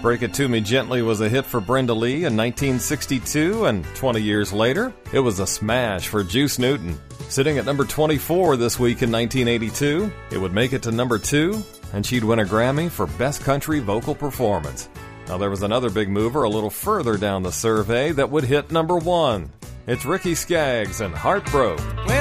Break It To Me Gently was a hit for Brenda Lee in 1962, and 20 years later, it was a smash for Juice Newton. Sitting at number 24 this week in 1982, it would make it to number 2, and she'd win a Grammy for Best Country Vocal Performance. Now there was another big mover a little further down the survey that would hit number 1. It's Ricky Skaggs and Heartbroke. Well,